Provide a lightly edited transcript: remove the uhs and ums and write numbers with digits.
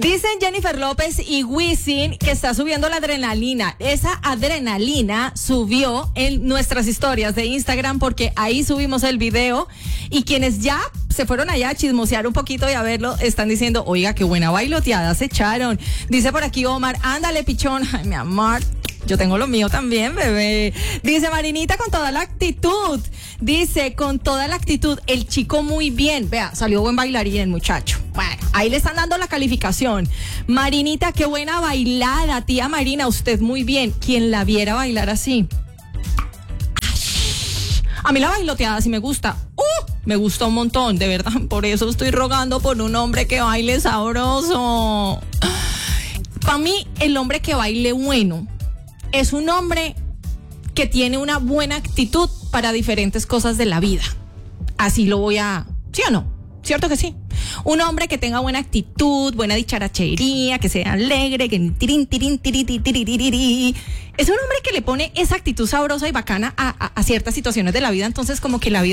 Dicen Jennifer López y Wisin que está subiendo la adrenalina. Esa adrenalina subió en nuestras historias de Instagram porque ahí subimos el video y quienes ya se fueron allá a chismosear un poquito y a verlo están diciendo, oiga, qué buena bailoteada se echaron. Dice por aquí Omar, ándale pichón, ay mi amor. Yo tengo lo mío también, bebé. Dice Marinita con toda la actitud. Dice, con toda la actitud, el chico muy bien. Vea, salió buen bailarín el muchacho. Bueno, ahí le están dando la calificación. Marinita, qué buena bailada, tía Marina, usted muy bien. Quien la viera bailar así. A mí la bailoteada sí me gusta. Me gusta un montón, de verdad. Por eso estoy rogando por un hombre que baile sabroso. Para mí, el hombre que baile bueno es un hombre que tiene una buena actitud para diferentes cosas de la vida. Así lo voy a... ¿Sí o no? ¿Cierto que sí? Un hombre que tenga buena actitud, buena dicharachería, que sea alegre, que tirin, tirin, tiri, tiri, tiri, tiri. Es un hombre que le pone esa actitud sabrosa y bacana a ciertas situaciones de la vida, entonces como que la vida